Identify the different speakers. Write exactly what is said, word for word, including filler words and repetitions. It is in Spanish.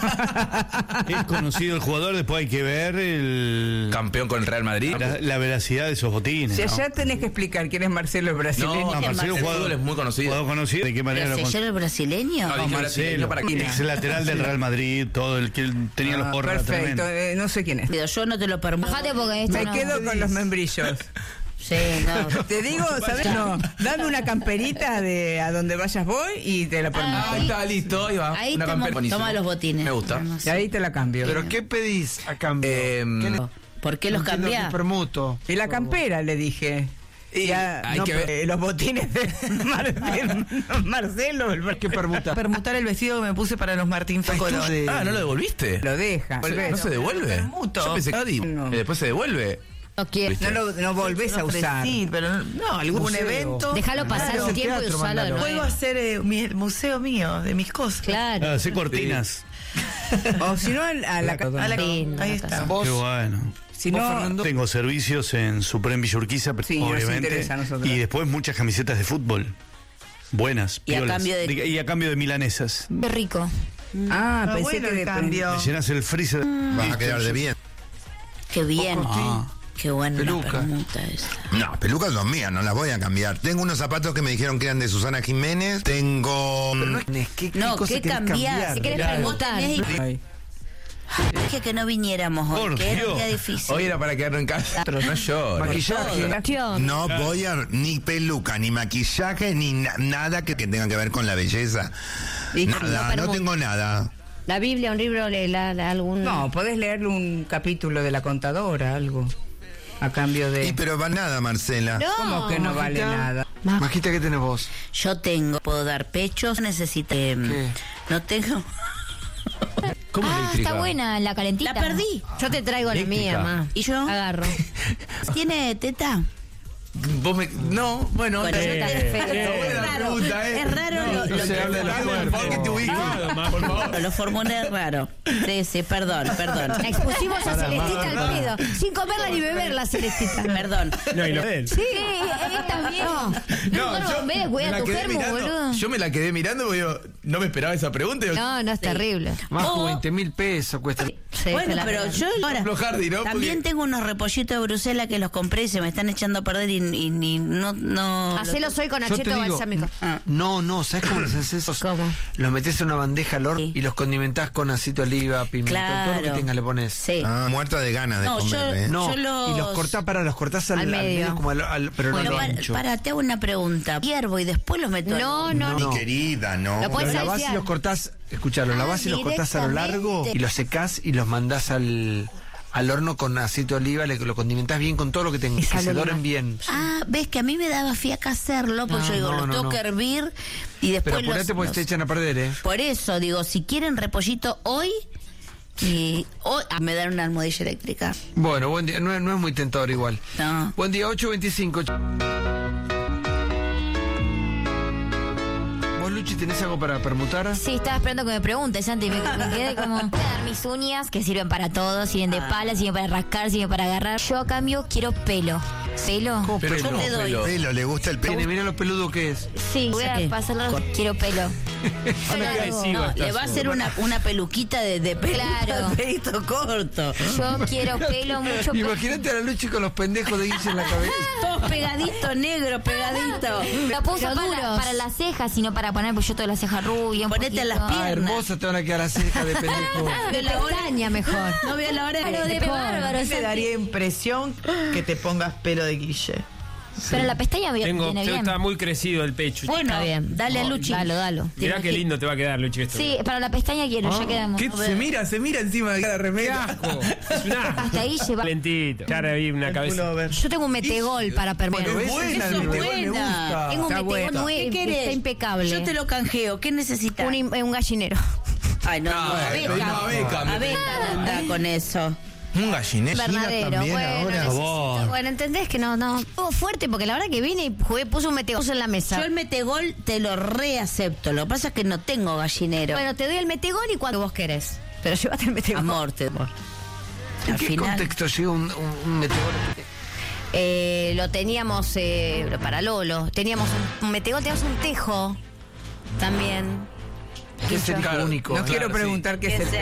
Speaker 1: Es conocido el jugador, después hay que ver el
Speaker 2: Campeón con el Real Madrid.
Speaker 1: la, la veracidad de esos botines.
Speaker 3: Si
Speaker 1: ¿no?
Speaker 3: allá tenés que explicar quién es Marcelo el brasileño.
Speaker 2: No,
Speaker 1: No, Marcelo,
Speaker 2: el
Speaker 1: jugador,
Speaker 2: fútbol es muy conocido.
Speaker 1: Jugador conocido. ¿De qué manera lo
Speaker 4: ¿Marcelo el brasileño?
Speaker 2: No,
Speaker 1: No,
Speaker 2: dije
Speaker 1: Marcelo,
Speaker 2: brasileño para quién.
Speaker 1: ex lateral del Real Madrid, todo el que tenía los
Speaker 3: Ah,
Speaker 1: porras
Speaker 3: perfecto,
Speaker 1: tremendos.
Speaker 3: eh, no sé quién es.
Speaker 4: Pero yo no te lo permito.
Speaker 5: Bajate porque esto
Speaker 3: Me
Speaker 5: no.
Speaker 3: quedo con los membrillos.
Speaker 4: Sí, no.
Speaker 3: Te digo, ¿sabes? No, dame una camperita de a donde vayas voy y te la permito.
Speaker 2: Ah, está listo, ahí va.
Speaker 4: Ahí
Speaker 2: Una
Speaker 4: toma,
Speaker 2: campera. Buenísimo.
Speaker 4: toma los botines.
Speaker 2: Me gusta.
Speaker 3: Y ahí te la cambio.
Speaker 6: ¿Pero qué pedís a cambio?
Speaker 2: Eh,
Speaker 6: ¿Qué le-
Speaker 4: ¿Por qué los
Speaker 6: no entiendo
Speaker 4: cambiás?
Speaker 6: qué permuto.
Speaker 3: Y la campera, le dije.
Speaker 2: Y
Speaker 3: Ya,
Speaker 2: hay
Speaker 3: no,
Speaker 2: que ver.
Speaker 3: eh, los botines de Mar- de Marcelo. el-
Speaker 6: ¿Qué permuta?
Speaker 7: Permutar el vestido que me puse para los Martín Focolo.
Speaker 6: de-
Speaker 2: Ah, ¿no lo devolviste?
Speaker 3: Lo deja.
Speaker 2: ¿No se devuelve?
Speaker 7: Permuto.
Speaker 2: Yo pensé que Adi,
Speaker 3: No.
Speaker 2: eh, después se devuelve.
Speaker 5: No quiero.
Speaker 2: ¿Viste?
Speaker 3: No lo no volvés a usar.
Speaker 7: Sí, pero no, no, algún
Speaker 6: Museo.
Speaker 7: evento.
Speaker 5: Déjalo pasar
Speaker 6: Claro,
Speaker 5: un tiempo y
Speaker 6: teatro,
Speaker 5: usarlo de
Speaker 6: mándalo.
Speaker 5: nuevo.
Speaker 7: Puedo hacer eh, mi, el museo mío, de mis cosas.
Speaker 5: Claro.
Speaker 1: Ah, hacer cortinas.
Speaker 3: O si no, a la, a la-
Speaker 7: A la-
Speaker 5: Lindo,
Speaker 7: ahí
Speaker 5: la
Speaker 7: está.
Speaker 5: casa.
Speaker 6: Vos,
Speaker 1: Qué bueno.
Speaker 3: Si
Speaker 6: vos,
Speaker 3: no,
Speaker 6: Fernando,
Speaker 1: Tengo servicios en Supreme Villa Urquiza,
Speaker 3: Sí, nos
Speaker 1: obviamente.
Speaker 3: interesa a nosotros.
Speaker 1: Y después muchas camisetas de fútbol. Buenas,
Speaker 4: Y a
Speaker 1: piolas.
Speaker 4: cambio de-
Speaker 1: Y a cambio de milanesas.
Speaker 5: Qué rico.
Speaker 3: Ah,
Speaker 7: Está
Speaker 3: pensé
Speaker 7: bueno
Speaker 3: que
Speaker 7: el
Speaker 3: de
Speaker 7: cambio.
Speaker 1: Te llenas el freezer.
Speaker 8: Vas a quedar de bien.
Speaker 4: Qué bien.
Speaker 1: Ah.
Speaker 4: Qué buena
Speaker 6: Peluca.
Speaker 4: permuta esa.
Speaker 8: No, pelucas son mías, no las voy a cambiar. Tengo unos zapatos que me dijeron que eran de Susana Jiménez. Tengo...
Speaker 6: pero no es ¿qué, qué
Speaker 4: No,
Speaker 6: cosa
Speaker 4: ¿qué
Speaker 6: querés
Speaker 4: cambiás?
Speaker 6: cambiar?
Speaker 5: Si querés
Speaker 1: Claro.
Speaker 5: preguntar.
Speaker 4: Vos tenés-
Speaker 3: Ay.
Speaker 4: Dije que no viniéramos hoy,
Speaker 1: Por
Speaker 4: que era un
Speaker 1: Dios.
Speaker 4: día difícil.
Speaker 2: Hoy era para quedarnos en casa. No llores.
Speaker 6: Maquillaje.
Speaker 8: No voy a... Ni peluca, ni maquillaje, ni na- nada que, que tenga que ver con la belleza.
Speaker 3: Y-
Speaker 8: Nada, no
Speaker 5: permuta.
Speaker 8: tengo nada.
Speaker 5: La Biblia, un libro, le- la- la- algún.
Speaker 3: No, podés leerle un capítulo de la contadora, algo. A cambio de.
Speaker 8: Y pero va nada, Marcela.
Speaker 3: ¿Cómo que no vale
Speaker 6: Majita.
Speaker 3: nada?
Speaker 6: Majita, ¿qué tenés vos?
Speaker 4: Yo tengo, puedo dar pechos, necesito. eh,
Speaker 6: ¿Qué?
Speaker 4: no tengo.
Speaker 2: ¿Cómo
Speaker 5: Ah,
Speaker 2: eléctrica?
Speaker 5: está buena la calentita.
Speaker 4: La perdí.
Speaker 5: Yo te traigo la
Speaker 2: Eléctrica.
Speaker 5: mía, ma.
Speaker 4: ¿Y yo?
Speaker 5: Agarro.
Speaker 4: ¿Tiene teta?
Speaker 2: Vos me... No, bueno.
Speaker 4: Bueno,
Speaker 2: eh,
Speaker 4: yo te-
Speaker 2: buena
Speaker 4: es raro,
Speaker 2: pregunta, ¿eh?
Speaker 4: es raro lo,
Speaker 6: no
Speaker 4: lo
Speaker 6: se
Speaker 4: que-
Speaker 6: habla de los
Speaker 2: Dale, por favor, que te ubiques. Por favor.
Speaker 4: lo formulé raro. Sí, sí, perdón, perdón.
Speaker 5: La expusimos a Celestita al pedo. Sin comerla ni beberla, Celestita.
Speaker 4: Perdón.
Speaker 1: No, y lo de él.
Speaker 5: Sí, está bien.
Speaker 2: No, yo
Speaker 5: en vez de
Speaker 2: me
Speaker 5: cuidar
Speaker 2: la
Speaker 5: tu
Speaker 2: quedé
Speaker 5: germo,
Speaker 2: mirando.
Speaker 5: boludo.
Speaker 2: Yo me la quedé mirando porque digo, no me esperaba esa pregunta. y digo,
Speaker 5: No, no es terrible.
Speaker 6: Más
Speaker 4: Oh.
Speaker 6: de veinte mil pesos cuesta.
Speaker 5: Sí,
Speaker 4: Bueno,
Speaker 5: te la
Speaker 4: pero
Speaker 5: regalo.
Speaker 4: yo ahora
Speaker 2: Pablo Hardy, ¿no?
Speaker 4: también
Speaker 2: Porque-
Speaker 4: tengo unos repollitos de Bruselas que los compré y se me están echando a perder y, y- y no... no
Speaker 5: Hacelo soy con
Speaker 6: Yo te
Speaker 5: acheto
Speaker 6: digo,
Speaker 5: balsámico.
Speaker 6: no, no, ¿sabes cómo los haces?
Speaker 5: ¿Cómo?
Speaker 6: Los metes en una bandeja al horno
Speaker 4: Sí.
Speaker 6: y los condimentás con aceite de oliva, pimiento, todo lo que
Speaker 4: Claro.
Speaker 6: tengas le pones.
Speaker 4: Sí.
Speaker 8: Ah, muerta de ganas de
Speaker 4: No, yo-
Speaker 8: comer, ¿eh?
Speaker 4: Yo
Speaker 6: No,
Speaker 4: los-
Speaker 6: y los cortás para los cortás al,
Speaker 5: Al
Speaker 6: al
Speaker 5: medio.
Speaker 6: medio, como al, al- pero
Speaker 4: Bueno,
Speaker 6: no al
Speaker 4: para,
Speaker 6: ancho.
Speaker 4: para, te hago una pregunta. Hiervo y después los meto al
Speaker 5: No,
Speaker 4: horno.
Speaker 5: no,
Speaker 6: No.
Speaker 8: Mi querida, no.
Speaker 5: Lo puedes
Speaker 6: Los lavás
Speaker 5: saltear.
Speaker 6: y los cortás, escuchá, los
Speaker 4: Ah,
Speaker 6: lavás y los cortás a lo largo
Speaker 4: directamente.
Speaker 6: y los secás y los mandás al, al horno con aceite de oliva, le, lo condimentás bien con todo lo que tengas, que
Speaker 5: sale
Speaker 6: se
Speaker 5: bien.
Speaker 6: doren bien.
Speaker 4: Ah, ves que a mí me daba fiaca hacerlo, porque
Speaker 6: No,
Speaker 4: yo digo,
Speaker 6: no,
Speaker 4: los
Speaker 6: no,
Speaker 4: tengo
Speaker 6: no.
Speaker 4: que hervir y después
Speaker 6: Pero apurate
Speaker 4: los-
Speaker 6: porque
Speaker 4: los-
Speaker 6: te echan a perder, ¿eh?
Speaker 4: Por eso, digo, si quieren repollito hoy, y hoy ah, me dan una almohadilla eléctrica.
Speaker 6: Bueno, buen día, no, es- no es muy tentador igual.
Speaker 4: No.
Speaker 6: Buen día, ocho veinticinco. ¿Vos, Luchi, tenés algo para permutar?
Speaker 5: Sí, estaba esperando que me preguntes, Santi. Me, me quedé como. Voy a dar mis uñas, que sirven para todo, sirven de pala, sirven para rascar, sirven para agarrar. Yo a cambio quiero pelo. ¿Pelo?
Speaker 6: ¿Cómo
Speaker 2: Pero
Speaker 6: pelo?
Speaker 4: Yo te doy.
Speaker 2: pelo.
Speaker 8: Pelo, le gusta el pelo.
Speaker 6: Tiene, mira lo peludo que es.
Speaker 5: Sí, voy a
Speaker 4: ¿Qué?
Speaker 5: pasarlo. Quiero pelo.
Speaker 4: No, le va a hacer una, una peluquita de, de pelo,
Speaker 5: Claro.
Speaker 4: de pelito corto.
Speaker 5: Yo quiero pelo, mucho pelo.
Speaker 6: Imagínate a la Luchi con los pendejos de Guille en la cabeza.
Speaker 4: Todos pegaditos, negro, pegadito.
Speaker 5: Lo puedo usar
Speaker 4: Pero
Speaker 5: para,
Speaker 4: duros.
Speaker 5: para las cejas, sino para poner, pues yo toda la ceja rubia. un
Speaker 4: Ponete
Speaker 5: poquito.
Speaker 4: las
Speaker 6: Ah,
Speaker 4: piernas.
Speaker 6: hermosa te van a quedar las cejas de pendejo.
Speaker 5: De pestaña mejor.
Speaker 4: No veo la hora de,
Speaker 5: Claro, de
Speaker 4: de-
Speaker 5: bárbaro.
Speaker 7: Me
Speaker 5: Santi.
Speaker 7: daría impresión que te pongas pelo de Guille.
Speaker 5: Pero la pestaña viene,
Speaker 9: Tengo,
Speaker 5: viene
Speaker 9: tengo-
Speaker 5: bien.
Speaker 9: está muy crecido el pecho.
Speaker 4: Bueno,
Speaker 5: Está bien.
Speaker 4: dale a Luchi.
Speaker 5: Dalo, dalo.
Speaker 9: Mirá qué lindo te va a quedar, Luchi, esto.
Speaker 5: Sí, para la pestaña quiero, ya quedamos.
Speaker 2: ¿Qué? Se mira, se mira encima de cada
Speaker 9: ¡Qué
Speaker 2: remera.
Speaker 9: asco! Es un asco.
Speaker 5: Hasta ahí lleva.
Speaker 9: Lentito. Ya ahí una cabeza.
Speaker 5: Yo tengo un metegol para permitir.
Speaker 2: Bueno, es buena,
Speaker 4: Eso
Speaker 2: el
Speaker 4: es
Speaker 2: metegol me
Speaker 4: buena.
Speaker 2: gusta.
Speaker 5: Tengo un
Speaker 3: Está
Speaker 5: metegol
Speaker 3: bueno.
Speaker 5: nuevo,
Speaker 4: ¿Qué querés?
Speaker 5: está impecable.
Speaker 4: Yo te lo canjeo. ¿Qué necesitas?
Speaker 5: un, im- un gallinero.
Speaker 4: Ay, no,
Speaker 2: No,
Speaker 4: no, a
Speaker 2: eh,
Speaker 4: Beca.
Speaker 2: pedimos a Beca,
Speaker 4: A
Speaker 2: me-
Speaker 4: Beca anda con eso.
Speaker 8: Un gallinero.
Speaker 5: Verdadero.
Speaker 8: también
Speaker 5: Bueno,
Speaker 8: ahora.
Speaker 5: necesito-
Speaker 1: Vos.
Speaker 5: bueno, entendés que no, no. Estuvo fuerte porque la verdad que vine y jugué, puse un metegol en la mesa.
Speaker 4: Yo el metegol te lo reacepto. Lo que pasa es que no tengo gallinero.
Speaker 5: Bueno, te doy el metegol y cuando vos querés. Pero llévate el metegol.
Speaker 4: Amor, te amor.
Speaker 6: ¿En
Speaker 4: Al
Speaker 6: qué
Speaker 4: final-
Speaker 6: contexto llega un, un, un meteoro?
Speaker 5: Eh, lo teníamos eh, para Lolo. Teníamos un, un metegol, teníamos un tejo también.
Speaker 6: ¿Qué es el
Speaker 2: Claro,
Speaker 6: único?
Speaker 3: No
Speaker 6: eh?
Speaker 3: quiero
Speaker 2: sí.
Speaker 3: preguntar qué es el
Speaker 4: sea.